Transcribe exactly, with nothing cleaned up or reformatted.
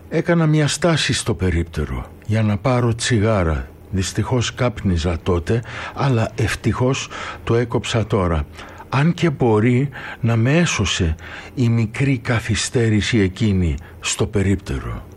Έκανα μια στάση στο περίπτερο για να πάρω τσιγάρα. Δυστυχώς κάπνιζα τότε, αλλά ευτυχώς το έκοψα τώρα. Αν και μπορεί να με έσωσε η μικρή καθυστέρηση εκείνη στο περίπτερο.